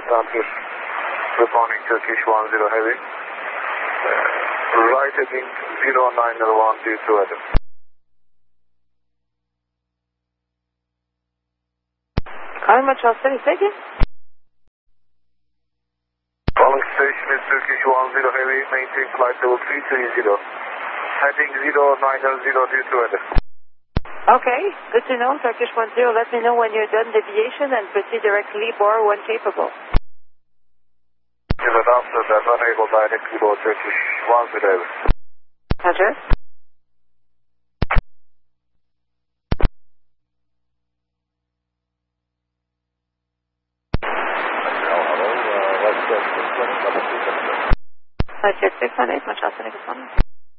Southwest. Good morning, Turkish 10 Heavy. Right heading 0901 due to weather. Calling Montreal City, say again? Calling station is Turkish 10 Heavy, maintain flight level 330. Heading 0900 due to weather. Okay, good to know, Turkish 10. Let me know when you're done deviation and proceed directly bore when capable. If and after that, unable directly board Turkish 10 Heavy. Address? Check 618, Montreal City, good morning.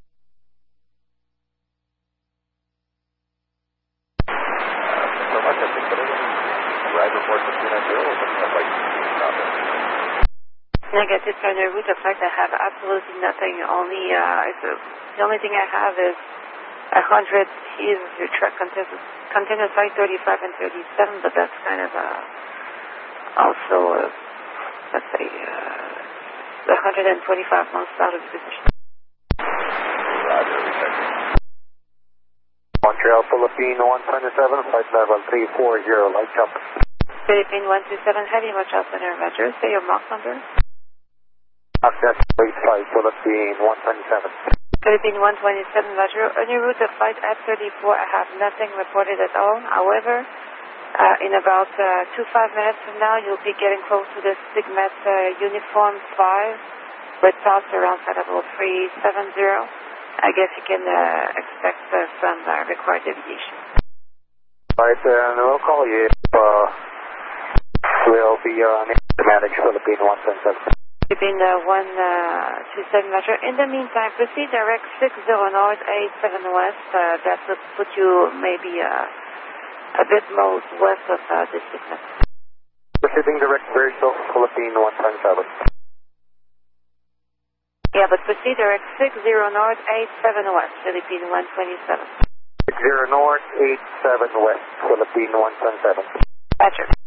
Negative, on your route of flight, I have absolutely nothing. The only thing I have is 100 keys. Your truck contains flight 35 and 37, but that's kind of also, let's say, 125 miles out of position. Montreal, Philippine 127, flight level 340, light chopper. Philippine 127, heavy, Montreal Center, Roger. Say your Mach number. Access 85, Philippine 127. Philippine 127, Roger. On your route of flight at 34, I have nothing reported at all. However, in about 2-5 minutes from now, you'll be getting close to the Sigmet Uniform 5, with thoughts around flight level 370. I guess you can expect some required deviation. Right, and we'll call you if we'll be to manage Philippine 127. Philippine 127, Roger. In the meantime, proceed direct 60 north, 87 west. That would put you maybe a bit most west of this Sigmet. Proceeding direct very slow, Philippine 127. Yeah, but proceed direct 60 north, 87 west, Philippine 127. 60 north, 87 west, Philippine 127. Roger.